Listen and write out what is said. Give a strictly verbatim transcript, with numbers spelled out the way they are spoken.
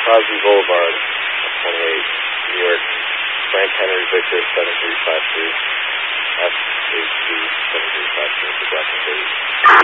Crosby Boulevard, twenty-eight, New York. Frank Henry Victor, seven three five three. F H C seven three five three for Black and Baby.